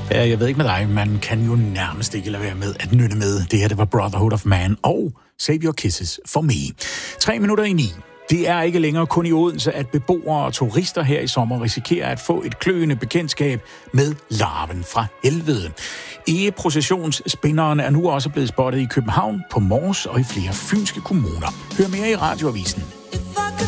Ja, jeg ved ikke med dig, man kan jo nærmest ikke lade være med at nynne med. Det her, det var Brotherhood of Man og Save Your Kisses for Me. 9:03. Det er ikke længere kun i Odense, at beboere og turister her i sommer risikerer at få et kløende bekendtskab med larven fra helvede. Egeprocessionsspinderen er nu også blevet spottet i København, på Mors og i flere fynske kommuner. Hør mere i Radioavisen.